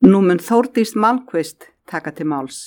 Nú mun Þórdís Malmquist taka til máls.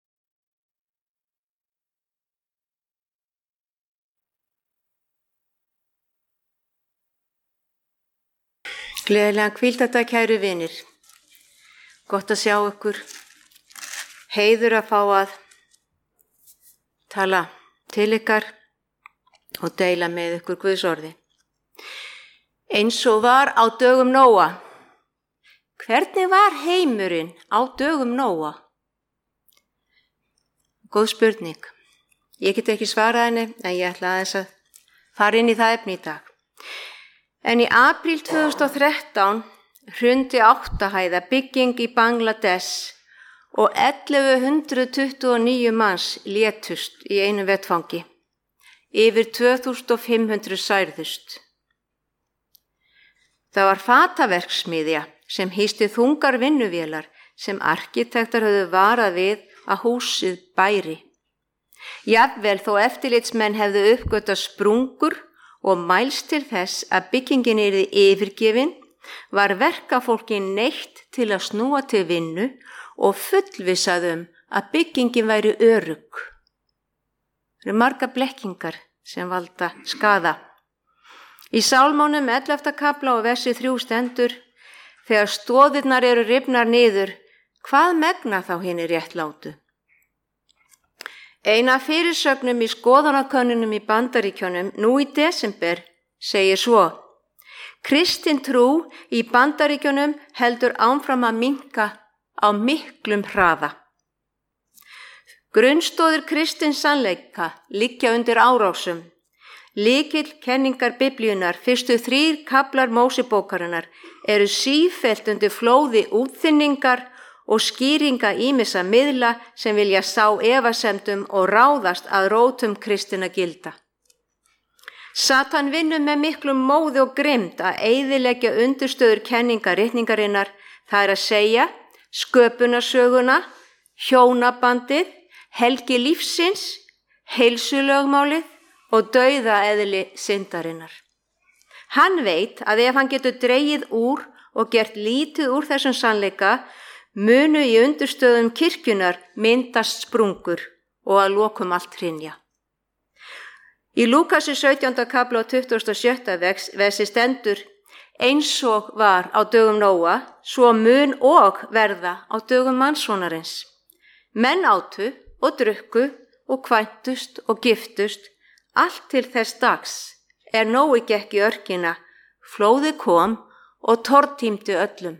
Gleðilegan hvíldardag, kæru vinir. Gott að sjá ykkur. Heiður að fá að tala til ykkar og deila með ykkur Guðs orði. Eins og var á dögum Nóa. Hvernig var heimurinn á dögum Nóa? Góð spurning. Ég get ekki svarað henni, en ég ætla aðeins að fara inn í það efni í dag. En í apríl 2013 hrundi 8 hæða bygging í Bangladesh og 1129 manns létust í einu vettfangi. Yfir 2500 særðust. Það var fataverksmiðja sem hýsti þungar vinnuvélar sem arkitektar höfðu varað við að húsið bæri. Jafnvel þó eftirlitsmenn hefðu uppgötvað sprungur og mælst til þess að byggingin yrði yfirgefin, var verkafólki neytt til að snúa til vinnu og fullvissaðum að byggingin væri örugg. Það eru margar blekkingar sem valda skaða. Í Sálmánum 11. kafla og versi 3 stendur: þegar stoðirnar eru rifnar niður, hvað megna þá hinir réttlátu? Ein af fyrirsögnum í skoðanakönnunum í Bandaríkjunum nú í desember segir svo: kristin trú í Bandaríkjunum heldur áfram að minnka á miklum hraða. Grunnstoðir kristins sannleika liggja undir árásum. Lykill kenningar Biblíunnar, fyrstu 3 kaflar Mósebókarinnar, eru sífellt undir flóði útþynningar og skýringa ýmissa miðla sem vilja sá efasemdum og ráðast að rótum kristinna gilda. Satan vinnur með miklum móði og grimmd að eyðileggja undirstöður kenningar ritningarinnar, það er að segja sköpunarsöguna, hjónabandið, helgi lífsins, heilsulögmálið og dauðaeðli syndarinnar. Hann veit að ef hann getur dregið úr og gert lítið úr þessum sannleika, munu í undirstöðum kirkjunar myndast sprungur og að lokum allt hrynja. Í Lúkasi 17. kafla og 27. versi stendur: eins og var á dögum Nóa, svo mun og verða á dögum mannssonarins. Menn átu og drukku og kvæntust og giftust, allt til þess dags Nói gekk í örkina, flóðið kom og tortímdi öllum.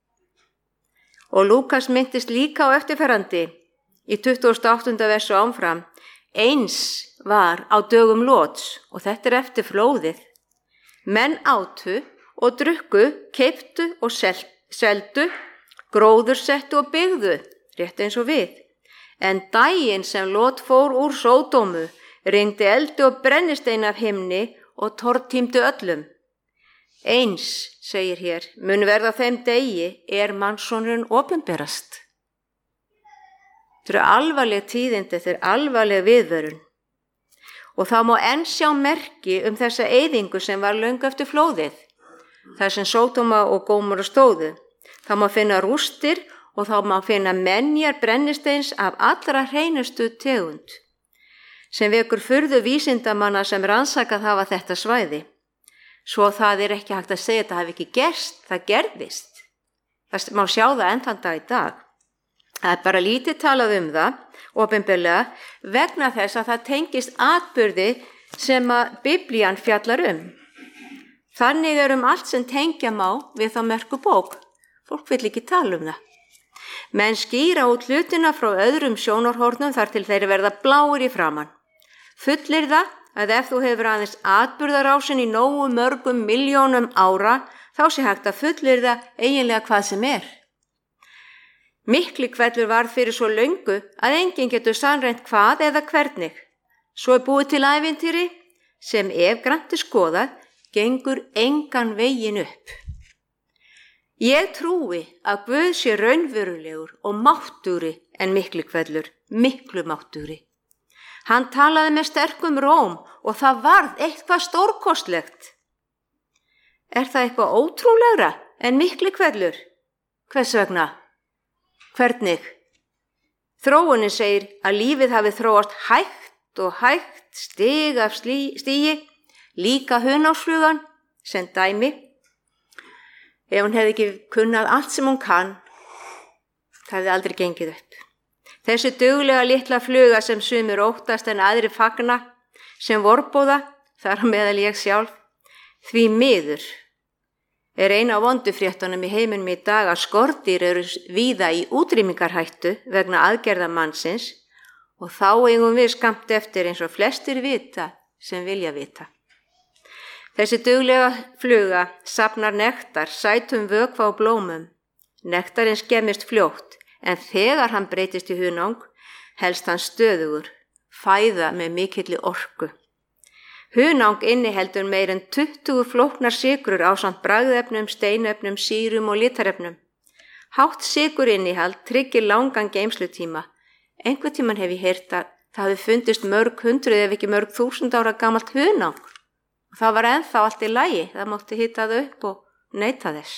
Og Lúkas minntist líka á eftirferandi í 28. versu áfram: eins var á dögum Lóts, og þetta er eftir flóðið. Menn átu og drukku, keyptu og seldu, gróðursettu og byggðu, rétt eins og við. En daginn sem Lót fór úr Sódómu, rigndi eldi og brennistein af himni og tortímdi öllum. Eins, segir hér, mun verða þeim degi mannssonurinn opinberast. Þetta eru alvarleg tíðindi, þetta er alvarleg viðvörun. Og það má enn sjá merki þessa eyðingu sem var löngu eftir flóðið, þar sem Sódóma og Gómora stóðu. Það má finna rústir og þá má finna menjar brennisteins af allra hreinustu tegund, sem vekur furðu vísindamanna sem rannsakað hafa þetta svæði. Svo það er ekki hægt að segja að þetta hafi ekki gerst, það gerðist. Það má sjá það enn þann dag í dag. Það er bara lítið talað það, opinberlega, vegna þess að það tengist atburði sem að Biblían fjallar Þannig allt sem tengja má við þá merku bók. Fólk vill ekki tala það. Menn skýra út hlutina frá öðrum sjónarhornum þar til þeir verða bláir í framan. Fullir það að ef þú hefur aðeins atburðarásin í nógu mörgum milljónum ára, þá sé hægt að fullir það eiginlega hvað sem er. Miklihvellur varð fyrir svo löngu að enginn getur sannreynt hvað eða hvernig. Svo búið til ævintýri sem ef grannt skoðað gengur engan veginn upp. Ég trúi að Guð sé raunverulegur og máttugri en Miklihvellur, miklu máttugri. Hann talaði með sterkum róm og það varð eitthvað stórkostlegt. Er það eitthvað ótrúlegra en Miklihvellur? Hvers vegna? Hvernig? Þróunin segir að lífið hafi þróast hægt og hægt, stig af stigi, líka hunangsflugan sem dæmi. Ef hún hefði ekki kunnað allt sem hún kann, það hefði aldrei gengið upp. Þessi duglega litla fluga sem sumir óttast en aðri fagna, sem vorbóða, þar meðal ég sjálf, því miður er eina af vondufréttunum í heiminum í dag að skordýr eru víða í útrýmingarhættu vegna aðgerða mannsins og þá eigum við skammt eftir eins og flestir vita sem vilja vita. Þessi duglega fluga safnar nektar, sætum vökva og blómum. Nektarinn skemmist fljótt, en þegar hann breytist í hunang, helst hann stöðugur, fæða með mikilli orku. Hunang inniheldur meir en 20 flóknar sykrur ásamt bragðefnum, steinefnum, sýrum og litarefnum. Hátt sykurinnihald tryggir langan geymslutíma. Einhvern tímann hef ég heyrt að það hafi fundist mörg hundruð ef ekki mörg 1000 ára gamalt hunang. Og það var ennþá allt í lagi, það mátti hita það upp og neita þess.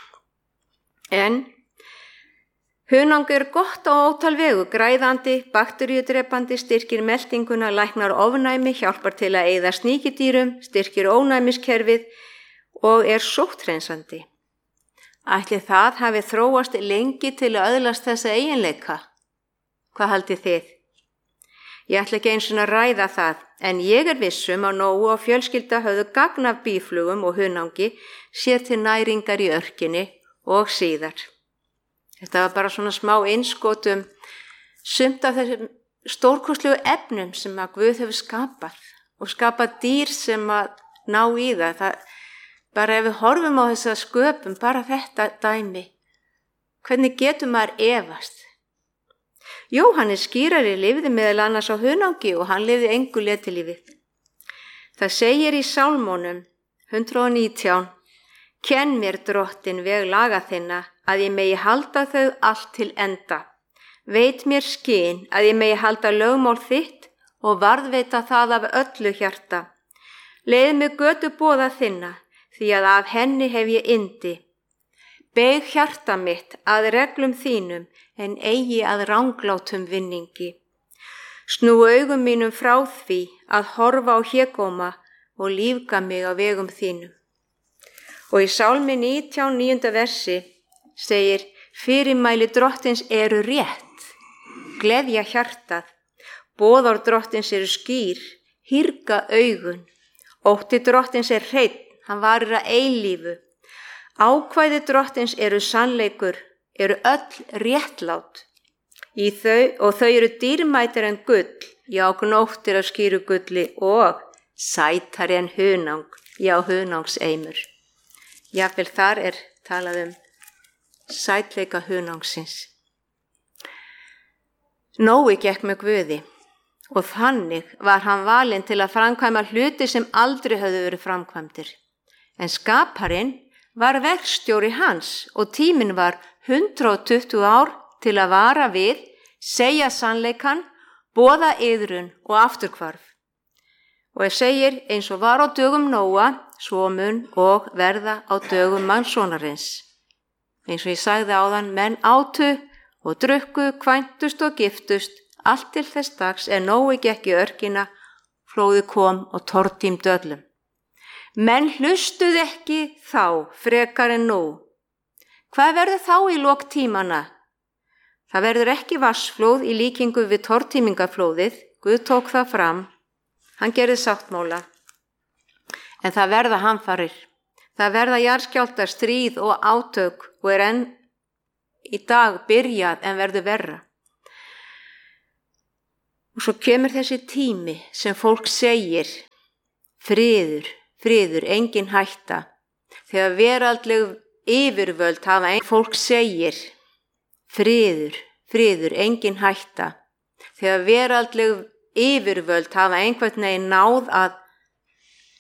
En hunang er gott á ótal vegu, græðandi, bakteríudrepandi, styrkir meltinguna, læknar ofnæmi, hjálpar til að eyða sníkjudýrum, styrkir ónæmiskerfið og er sótthreinsandi. Ætli það hafi þróast lengi til að öðlast þessa eiginleika? Hvað haldið þið? Ég ætla ekki eins og að ræða það, en ég er vissum að Nóa og fjölskylda höfðu gagn af býflugum og hunangi sér til næringar í örkinni og síðar. Þetta var bara svona smá innskotum sumt af þessum stórkostlegu efnum sem að Guð hefur skapað og skapað dýr sem að ná í það. Bara ef við horfum á þessa sköpum, bara þetta dæmi, hvernig getur maður efast? Jóhannes skírari lifði meðal annars á hunangi og hann lifði engu letilífi. Það segir í Sálmónum 119, kenn mér drottin veg laga þinna, að ég megi halda þau allt til enda. Veit mér skyn að ég megi halda lögmál þitt og varðveita það af öllu hjarta. Leið mig götu boða þinna, því að af henni hef ég yndi. Beig hjarta mitt að reglum þínum, en eigi að ranglátum vinningi. Snú augum mínum frá því að horfa á hégóma og lífga mig á vegum þínum. Og í Sálmi 19, 9. versi segir, fyrirmæli drottins eru rétt, gleðja hjartað, boðorð drottins eru skýr, hýrga augun, ótti drottins er hreinn, hann varir að eilífu, ákvæði drottins eru sannleikur, eru öll réttlát, og þau eru dýrmætari en gull, já gnóttir af skýru gulli og sætari en hunang, já hunangseimur. Jafnvel þar er talað sætleika hunangsins. Nói gekk með Guði og þannig var hann valinn til að framkvæma hluti sem aldrei höfðu verið framkvæmdir. En skaparinn var verkstjóri hans og tíminn var 120 ár til að vara við, segja sannleikan, boða iðrun og afturhvarf. Og segir eins og var á dögum Nóa, svo mun og verða á dögum mannssonarins. Eins og ég sagði áðan, menn átu og drukku, kvæntust og giftust, allt til þess dags Nói gekk í örkina, flóðið kom og tortímdi öllum. Menn hlustuð ekki þá frekar en nú. Hvað verður þá í lok tímana? Það verður ekki vatnsflóð í líkingu við tortímingaflóðið, Guð tók það fram, hann gerði sáttmála. En það verða hamfarir. Það verða jarðskjálftar, stríð og átök og er enn í dag byrjað en verður verra. Og svo kemur þessi tími sem fólk segir, friður, friður, engin hætta. Þegar veraldleg yfirvöld hafa fólk segir, friður, friður, engin hætta. Þegar veraldleg yfirvöld hafa einhvern veginn náð að